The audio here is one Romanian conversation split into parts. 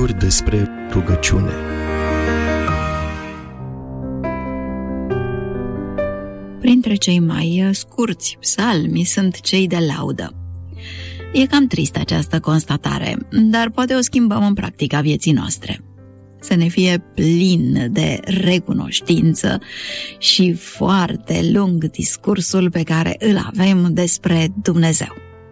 lucruri despre rugăciune. Printre cei mai scurți psalmi sunt cei de laudă. E cam tristă această constatare, dar poate o schimbăm în practica vieții noastre. Să ne fie plin de recunoștință și foarte lung discursul pe care îl avem despre Dumnezeu.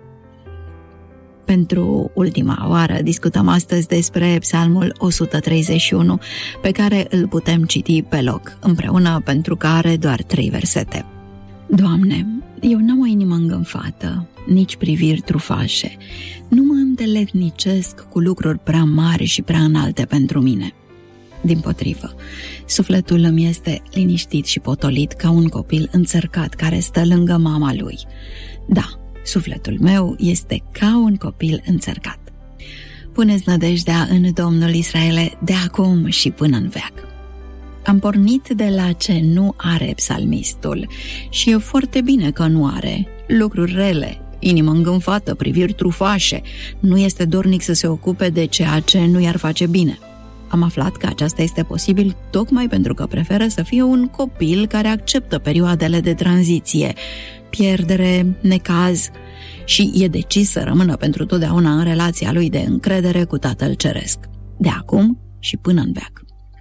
Pentru ultima oară discutăm astăzi despre Psalmul 131, pe care îl putem citi pe loc, împreună, pentru că are doar 3 versete. Doamne, eu n-am o inimă îngânfată, nici priviri trufașe. Nu mă îndeletnicesc cu lucruri prea mari și prea înalte pentru mine. Dimpotrivă, sufletul îmi este liniștit și potolit ca un copil înțărcat care stă lângă mama lui. Da, sufletul meu este ca un copil înțărcat. Puneți nădejdea în Domnul, Israele, de acum și până în veac. Am pornit de la ce nu are psalmistul și e foarte bine că nu are lucruri rele, inimă îngânfată, priviri trufașe, nu este dornic să se ocupe de ceea ce nu i-ar face bine. Am aflat că aceasta este posibil tocmai pentru că preferă să fie un copil care acceptă perioadele de tranziție, pierdere, necaz și e decis să rămână pentru totdeauna în relația lui de încredere cu Tatăl Ceresc, de acum și până în veac.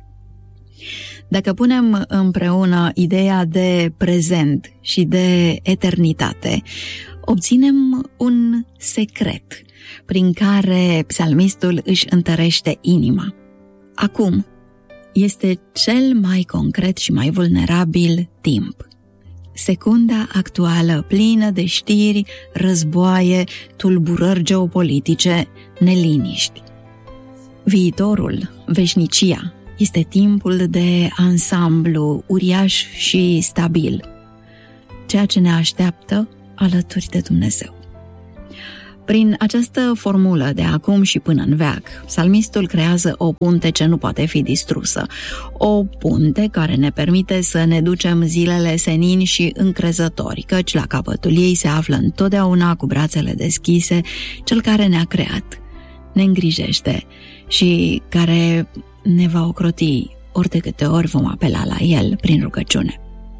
Dacă punem împreună ideea de prezent și de eternitate, obținem un secret prin care psalmistul își întărește inima. Acum este cel mai concret și mai vulnerabil timp. Secunda actuală, plină de știri, războaie, tulburări geopolitice, neliniști. Viitorul, veșnicia, este timpul de ansamblu uriaș și stabil, ceea ce ne așteaptă alături de Dumnezeu. Prin această formulă de acum și până în veac, psalmistul creează o punte ce nu poate fi distrusă, o punte care ne permite să ne ducem zilele senini și încrezători, căci la capătul ei se află întotdeauna cu brațele deschise cel care ne-a creat, ne îngrijește și care ne va ocroti ori de câte ori vom apela la el prin rugăciune.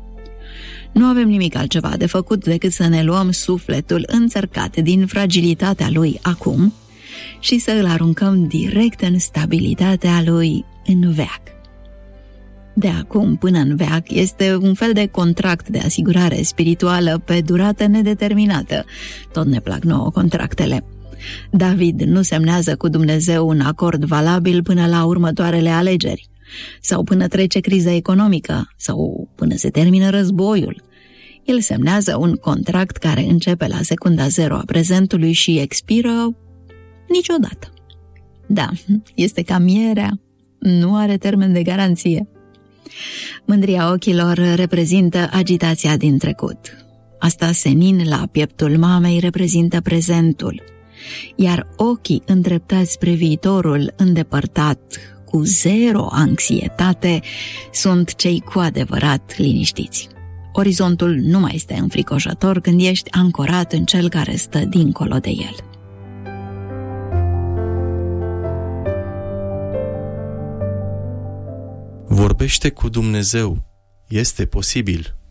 Nu avem nimic altceva de făcut decât să ne luăm sufletul înțărcat din fragilitatea lui acum și să îl aruncăm direct în stabilitatea lui în veac. De acum până în veac este un fel de contract de asigurare spirituală pe durată nedeterminată. Tot ne plac nouă contractele. David nu semnează cu Dumnezeu un acord valabil până la următoarele alegeri, sau până trece criza economică, sau până se termină războiul. El semnează un contract care începe la secunda 0 a prezentului și expiră niciodată. Da, este ca mierea, nu are termen de garanție. Mândria ochilor reprezintă agitația din trecut. Asta senin la pieptul mamei reprezintă prezentul, iar ochii îndreptați spre viitorul îndepărtat, cu 0 anxietate, sunt cei cu adevărat liniștiți. Orizontul nu mai este înfricoșător când ești ancorat în cel care stă dincolo de el. Vorbește cu Dumnezeu. Este posibil.